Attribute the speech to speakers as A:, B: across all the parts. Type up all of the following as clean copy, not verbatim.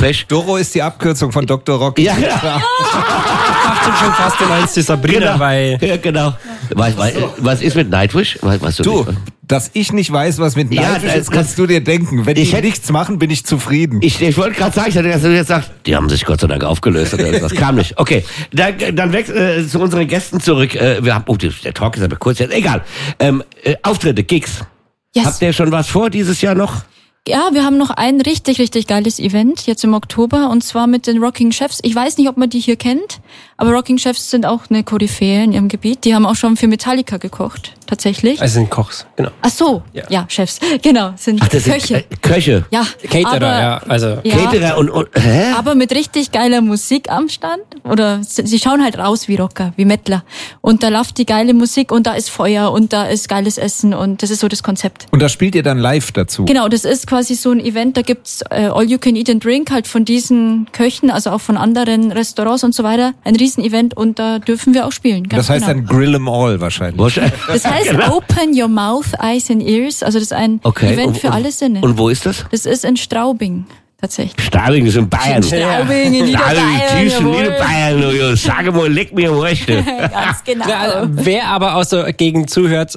A: Pech.
B: Doro ist die Abkürzung von Dr. Rocky.
A: Ja, genau.
C: Macht schon fast du meinst die Sabrina,
A: Genau.
C: weil...
A: Ja, genau. Was ist mit Nightwish? Weißt du
B: Du,
A: nicht?
B: dass ich nicht weiß, was mit Nightwish ist, kannst du dir denken. Wenn die nichts machen, bin ich zufrieden.
A: Ich wollte gerade sagen, ich hatte jetzt gesagt, die haben sich Gott sei Dank aufgelöst. Das kam nicht. Okay, dann weg zu unseren Gästen zurück. Wir haben, der Talk ist aber kurz jetzt. Egal. Auftritte, Gigs.
D: Yes.
A: Habt ihr schon was vor dieses Jahr noch?
D: Ja, wir haben noch ein richtig, richtig geiles Event jetzt im Oktober und zwar mit den Rocking Chefs. Ich weiß nicht, ob man die hier kennt, aber Rocking Chefs sind auch eine Koryphäe in ihrem Gebiet. Die haben auch schon für Metallica gekocht, tatsächlich.
C: Also sind Kochs, genau.
D: Ach so, ja Chefs, genau, sind
A: Das
D: Köche.
A: sind Köche.
D: Ja,
C: Caterer,
D: aber,
C: ja, also...
D: ja,
A: Caterer und hä?
D: aber mit richtig geiler Musik am Stand. Oder sie schauen halt raus wie Rocker, wie Mettler. Und da läuft die geile Musik und da ist Feuer und da ist geiles Essen und das ist so das Konzept.
B: Und das spielt ihr dann live dazu?
D: Genau, das ist quasi so ein Event, da gibt's All You Can Eat and Drink halt von diesen Köchen, also auch von anderen Restaurants und so weiter. Ein Riesen-Event und da dürfen wir auch spielen. Ganz
B: Das heißt
D: genau.
B: dann Grill 'em All wahrscheinlich.
D: Das heißt
A: Genau.
D: Open Your Mouth, Eyes and Ears, also das ist ein Event für alle Sinne.
A: Und wo ist das?
D: Das ist in Straubing. Tatsächlich.
A: Straubing ist in Bayern.
D: Straubing in Niederbayern.
A: Tiefsten Niederbayern. Sag mal, leck mir am Arsch.
D: Ganz genau.
C: Ja, wer aber aus der Gegend zuhört,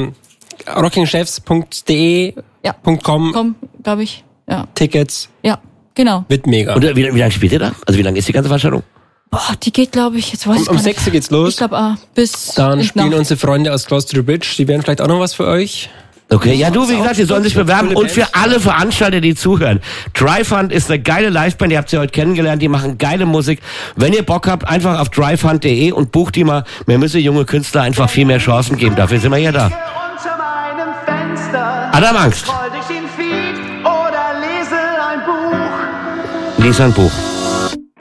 C: rockingchefs.de,
D: Ja.
C: .com,
D: Komm, glaube ich. Ja.
C: Tickets,
D: Ja, genau.
C: wird mega.
A: Und wie lange spielt ihr da? Also wie lange ist die ganze Veranstaltung?
D: Boah, die geht, glaube ich, jetzt weiß ich
C: Um
D: gar nicht.
C: 6 Uhr geht's los.
D: Ich glaube, bis
C: Dann
D: in
C: spielen
D: Nacht.
C: unsere Freunde aus Gloucester Bridge, die werden vielleicht auch noch was für euch.
A: Okay, ja du, wie gesagt, die sollen sich bewerben. Und für alle Veranstalter, die zuhören. Dryfund ist eine geile Liveband, ihr habt sie heute kennengelernt, die machen geile Musik. Wenn ihr Bock habt, einfach auf dryfund.de und bucht die mal. Wir müssen junge Künstler einfach viel mehr Chancen geben. Dafür sind wir hier da.
E: Unter meinem Fenster
A: Adam Angst.
E: scroll ich in Feed oder lese ein Buch.
A: Lies ein Buch.